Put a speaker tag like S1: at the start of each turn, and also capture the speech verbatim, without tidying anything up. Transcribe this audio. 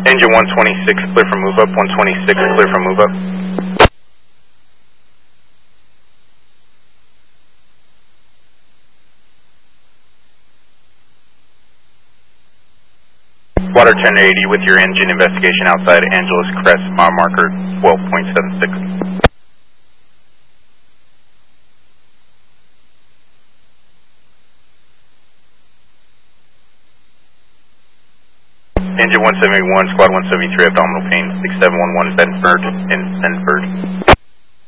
S1: Engine one twenty-six, clear for move up. one twenty-six, clear for move up. Water ten eighty with your engine investigation outside Angeles Crest, mile marker twelve point seven six. Engine one seventy-one, squad one seventy-three, abdominal pain, six seven one one Benford in Benford.